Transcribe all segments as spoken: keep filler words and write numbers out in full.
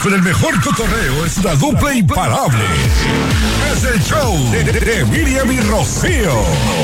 con el mejor cotorreo es una dupla imparable. Es el show de, de, de Miriam y Rocío.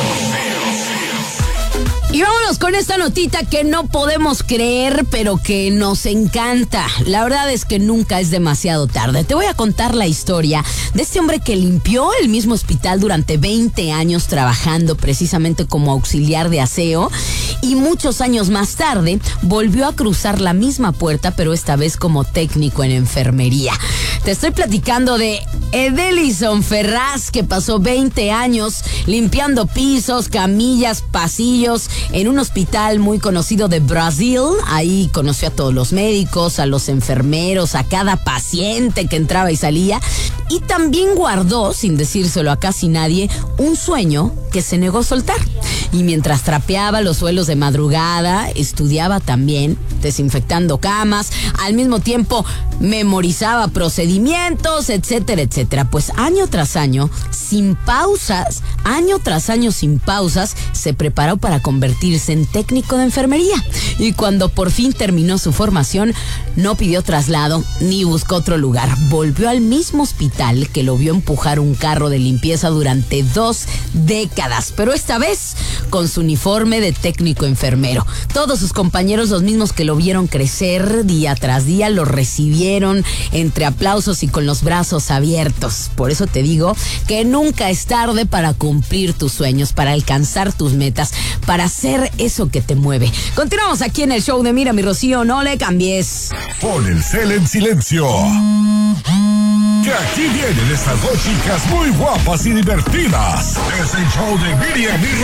Y vámonos con esta notita que no podemos creer, pero que nos encanta. La verdad es que nunca es demasiado tarde. Te voy a contar la historia de este hombre que limpió el mismo hospital durante veinte años trabajando precisamente como auxiliar de aseo, y muchos años más tarde volvió a cruzar la misma puerta, pero esta vez como técnico en enfermería. Te estoy platicando de Edelison Ferraz, que pasó veinte años limpiando pisos, camillas, pasillos en un hospital muy conocido de Brasil. Ahí conoció a todos los médicos, a los enfermeros, a cada paciente que entraba y salía. Y también guardó, sin decírselo a casi nadie, un sueño que se negó a soltar. Y mientras trapeaba los suelos de madrugada, estudiaba también, desinfectando camas, al mismo tiempo memorizaba procedimientos, etcétera, etcétera. Pues año tras año, sin pausas, año tras año sin pausas, se preparó para convertirse en técnico de enfermería. Y cuando por fin terminó su formación, no pidió traslado ni buscó otro lugar. Volvió al mismo hospital que lo vio empujar un carro de limpieza durante dos décadas, pero esta vez con su uniforme de técnico enfermero. Todos sus compañeros, los mismos que lo vieron crecer día tras día, lo recibieron entre aplausos y con los brazos abiertos. Por eso te digo que nunca es tarde para cumplir tus sueños, para alcanzar tus metas, para hacer eso que te mueve. Continuamos aquí en el show de Mira mi Rocío, no le cambies. Pon el cel en silencio. Que aquí vienen estas dos chicas muy guapas y divertidas. Es el show de Miriam y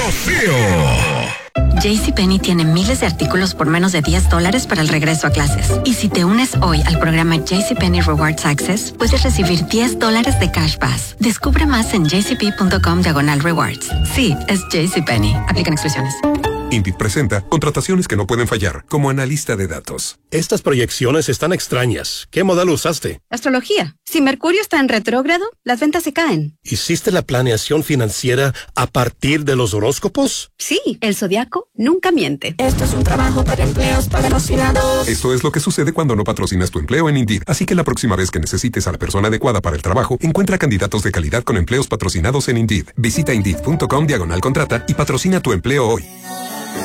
Rocío. JCPenney tiene miles de artículos por menos de diez dólares para el regreso a clases. Y si te unes hoy al programa JCPenney Rewards Access, puedes recibir diez dólares de Cash Pass. Descubre más en jcp.com diagonal rewards. Sí, es JCPenney. Aplican exclusiones. Indeed presenta contrataciones que no pueden fallar, como analista de datos. Estas proyecciones están extrañas. ¿Qué modelo usaste? Astrología. Si Mercurio está en retrógrado, las ventas se caen. ¿Hiciste la planeación financiera a partir de los horóscopos? Sí, el zodiaco nunca miente. Esto es un trabajo para empleos patrocinados. Esto es lo que sucede cuando no patrocinas tu empleo en Indeed. Así que la próxima vez que necesites a la persona adecuada para el trabajo, encuentra candidatos de calidad con empleos patrocinados en Indeed. Visita Indeed.com diagonal contrata y patrocina tu empleo hoy.